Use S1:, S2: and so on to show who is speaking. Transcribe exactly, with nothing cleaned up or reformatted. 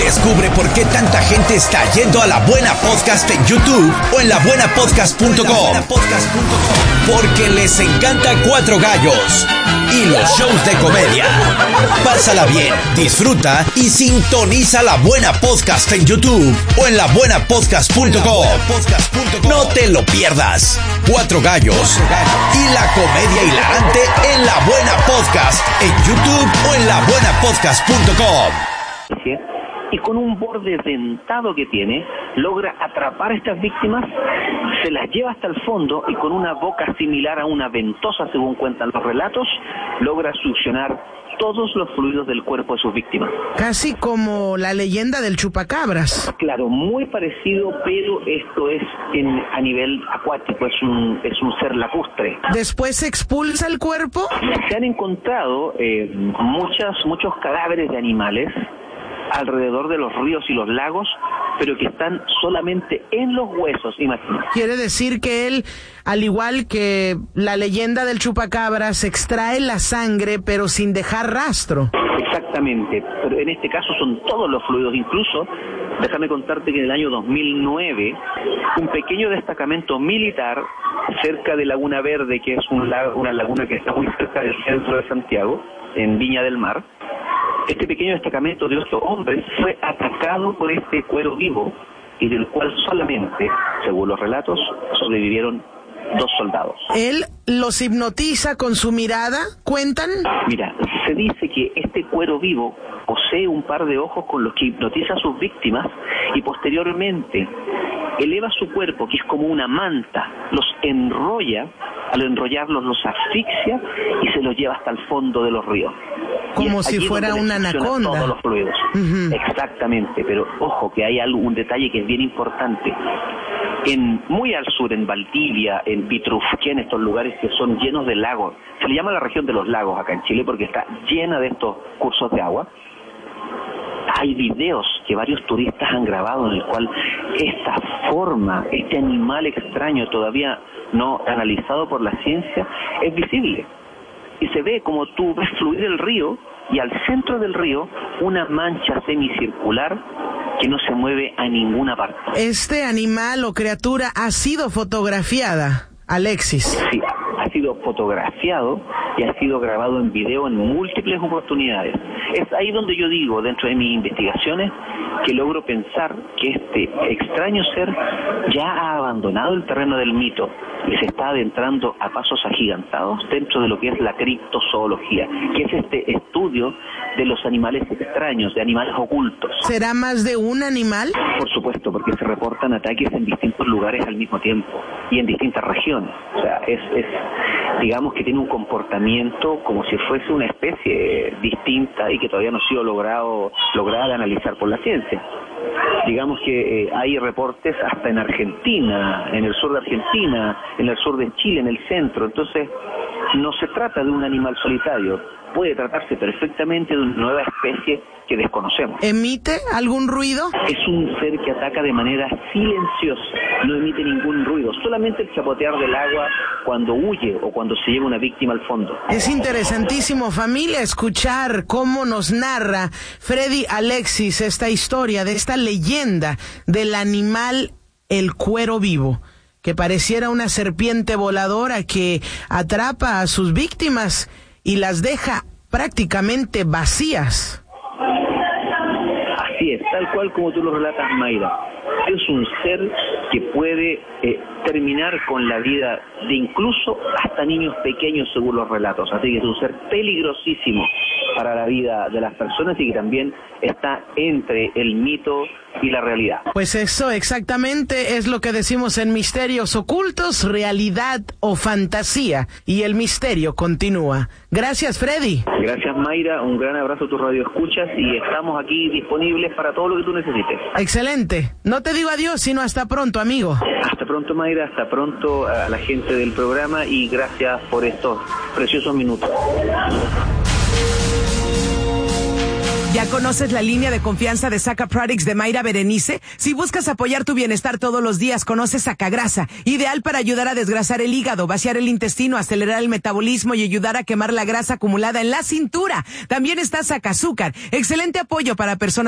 S1: Descubre por qué tanta gente está yendo a La Buena Podcast en YouTube o en la buena podcast punto com. Porque les encanta Cuatro Gallos y los shows de comedia. Pásala bien, disfruta y sintoniza La Buena Podcast en YouTube o en la buena podcast punto com. No te lo pierdas. Cuatro Gallos y la comedia hilarante en La Buena Podcast en YouTube o en la buena podcast punto com.
S2: Y con un borde dentado que tiene, logra atrapar a estas víctimas, se las lleva hasta el fondo y con una boca similar a una ventosa, según cuentan los relatos, logra succionar todos los fluidos del cuerpo de sus víctimas.
S3: Casi como la leyenda del chupacabras.
S2: Claro, muy parecido, pero esto es en, a nivel acuático, es un, es un ser lacustre.
S3: ¿Después se expulsa el cuerpo?
S2: Se han encontrado eh, muchas, muchos cadáveres de animales alrededor de los ríos y los lagos, pero que están solamente en los huesos, imagínate.
S3: Quiere decir que él, al igual que la leyenda del chupacabras, extrae la sangre, pero sin dejar rastro.
S2: Exactamente, pero en este caso son todos los fluidos, incluso, déjame contarte que en el año dos mil nueve, un pequeño destacamento militar cerca de Laguna Verde, que es un lago, una laguna que está muy cerca del centro de Santiago, en Viña del Mar, este pequeño destacamento de ocho hombres fue atacado por este cuero vivo y del cual solamente, según los relatos, sobrevivieron dos soldados.
S3: ¿Él los hipnotiza con su mirada? ¿Cuentan?
S2: Mira, se dice que este cuero vivo posee un par de ojos con los que hipnotiza a sus víctimas y posteriormente eleva su cuerpo, que es como una manta, los enrolla, al enrollarlos los asfixia y se los lleva hasta el fondo de los ríos.
S3: Como si fuera una anaconda.
S2: Todos los fluidos. Uh-huh. Exactamente, pero ojo que hay algo, un detalle que es bien importante. En muy al sur, en Valdivia, en Pitrufquén, en estos lugares que son llenos de lagos, se le llama la región de los lagos acá en Chile porque está llena de estos cursos de agua. Hay videos que varios turistas han grabado en el cual esta forma, este animal extraño todavía no analizado por la ciencia, es visible. Y se ve como tú ves fluir el río y al centro del río una mancha semicircular que no se mueve a ninguna parte.
S3: Este animal o criatura ha sido fotografiada, Alexis.
S2: Sí, ha sido fotografiado y ha sido grabado en video en múltiples oportunidades. Es ahí donde yo digo, dentro de mis investigaciones, que logro pensar que este extraño ser ya ha abandonado el terreno del mito y se está adentrando a pasos agigantados dentro de lo que es la criptozoología, que es este estudio de los animales extraños, de animales ocultos.
S3: ¿Será más de un animal?
S2: Por supuesto, porque se reportan ataques en distintos lugares al mismo tiempo y en distintas regiones. O sea, es, es digamos que tiene un comportamiento como si fuese una especie distinta y que todavía no ha sido logrado lograda de analizar por la ciencia. Digamos que eh, hay reportes hasta en Argentina, en el sur de Argentina, en el sur de Chile, en el centro. Entonces, no se trata de un animal solitario. Puede tratarse perfectamente de una nueva especie que desconocemos.
S3: ¿Emite algún ruido?
S2: Es un ser que ataca de manera silenciosa, no emite ningún ruido, solamente el chapotear del agua cuando huye o cuando se lleva una víctima al fondo.
S3: Es interesantísimo, familia, escuchar cómo nos narra Freddy Alexis esta historia de esta leyenda del animal el cuero vivo, que pareciera una serpiente voladora que atrapa a sus víctimas y las deja prácticamente vacías.
S2: Así es, tal cual como tú lo relatas, Mayra. Es un ser que puede eh, terminar con la vida de incluso hasta niños pequeños, según los relatos. Así que es un ser peligrosísimo para la vida de las personas y que también está entre el mito y la realidad.
S3: Pues eso exactamente es lo que decimos en Misterios Ocultos, realidad o fantasía. Y el misterio continúa. Gracias, Freddy.
S2: Gracias, Mayra. Un gran abrazo a tus radioescuchas y estamos aquí disponibles para todo lo que tú necesites.
S3: Excelente. No te digo adiós, sino hasta pronto, amigo.
S2: Hasta pronto, Mayra. Hasta pronto a la gente del programa y gracias por estos preciosos minutos.
S4: ¿Ya conoces la línea de confianza de Saca Products de Mayra Berenice? Si buscas apoyar tu bienestar todos los días, conoce Sacagrasa, ideal para ayudar a desgrasar el hígado, vaciar el intestino, acelerar el metabolismo y ayudar a quemar la grasa acumulada en la cintura. También está Saca Azúcar, excelente apoyo para personas